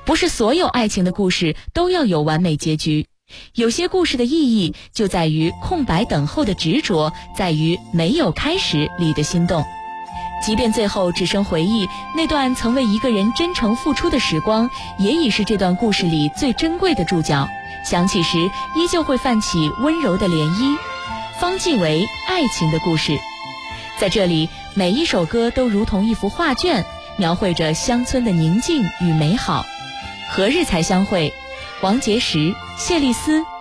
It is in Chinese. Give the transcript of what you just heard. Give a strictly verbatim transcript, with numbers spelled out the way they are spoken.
不是所有爱情的故事都要有完美结局，有些故事的意义就在于空白等候的执着，在于没有开始里的心动。即便最后只剩回忆，那段曾为一个人真诚付出的时光，也已是这段故事里最珍贵的注脚，想起时依旧会泛起温柔的涟漪，方记为爱情的故事。在这里，每一首歌都如同一幅画卷，描绘着乡村的宁静与美好。何日才相会？王杰石、谢丽斯、